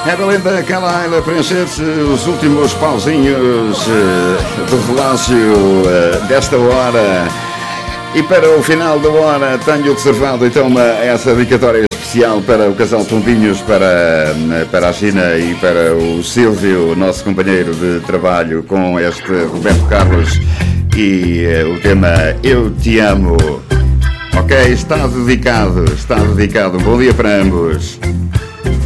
É da lenda aquela ilha preencher-se os últimos pauzinhos do relógio desta hora. E para o final da hora tenho reservado então essa dedicatória especial para o casal Tombinhos, para a China e para o Silvio, nosso companheiro de trabalho, com este Roberto Carlos e o tema Eu Te Amo. Ok, está dedicado. Um bom dia para ambos.